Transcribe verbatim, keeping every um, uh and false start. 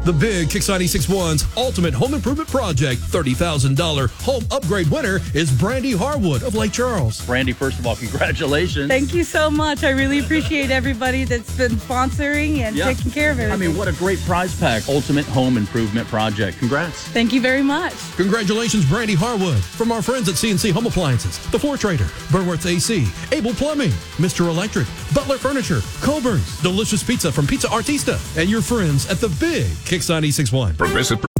The big Kicks ninety-six point one's Ultimate Home Improvement Project thirty thousand dollars home upgrade winner is Brandy Harwood of Lake Charles. Brandy, first of all, congratulations. Thank you so much. I really appreciate everybody that's been sponsoring and Yeah. taking care of everything. I mean, what a great prize pack. Ultimate Home Improvement Project. Congrats. Thank you very much. Congratulations, Brandy Harwood, from our friends at C N C Home Appliances, The Floor Trader, Burnworth's A C, Able Plumbing, Mister Electric, Butler Furniture, Coburn's, Delicious Pizza from Pizza Artista, and your friends at the big Kicks ninety-six point one. Progressive